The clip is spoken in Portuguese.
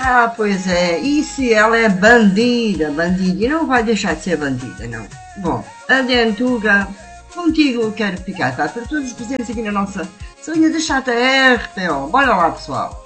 Ah, pois é. E se ela é bandida, bandida, e não vai deixar de ser bandida, não. Bom, Adentuga, contigo eu quero ficar, tá? Para todos os presentes aqui na nossa salinha de chata RTO. Bora lá, pessoal.